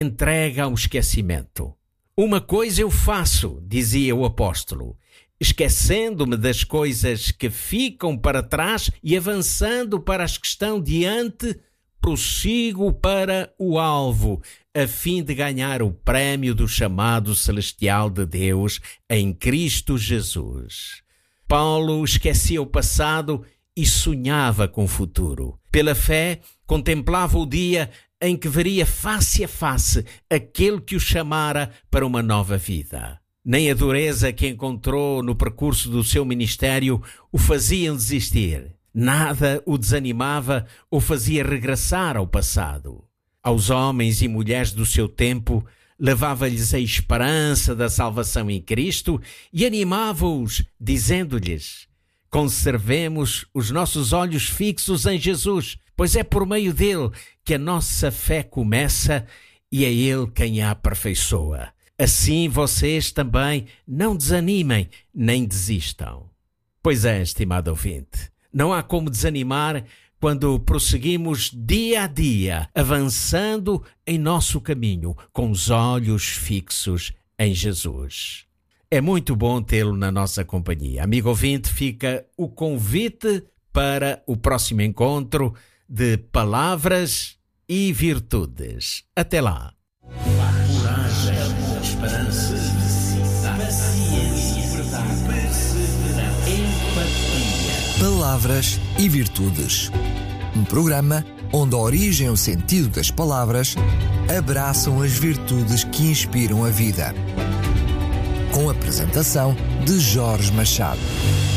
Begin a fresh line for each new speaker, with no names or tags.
entrega ao esquecimento. Uma coisa eu faço, dizia o apóstolo, esquecendo-me das coisas que ficam para trás e avançando para as que estão diante, prossigo para o alvo, a fim de ganhar o prémio do chamado celestial de Deus em Cristo Jesus. Paulo esquecia o passado e sonhava com o futuro. Pela fé, contemplava o dia em que veria face a face aquele que o chamara para uma nova vida. Nem a dureza que encontrou no percurso do seu ministério o faziam desistir. Nada o desanimava ou fazia regressar ao passado. Aos homens e mulheres do seu tempo, levava-lhes a esperança da salvação em Cristo e animava-os, dizendo-lhes: conservemos os nossos olhos fixos em Jesus, pois é por meio dele que a nossa fé começa e é ele quem a aperfeiçoa. Assim vocês também não desanimem nem desistam. Pois é, estimado ouvinte, não há como desanimar quando prosseguimos dia a dia, avançando em nosso caminho, com os olhos fixos em Jesus. É muito bom tê-lo na nossa companhia. Amigo ouvinte, fica o convite para o próximo encontro de Palavras e Virtudes. Até lá. Coragem, esperança, paciência, perseverança, empatia.
Palavras e Virtudes. Um programa onde a origem e o sentido das palavras abraçam as virtudes que inspiram a vida. Com a apresentação de Jorge Machado.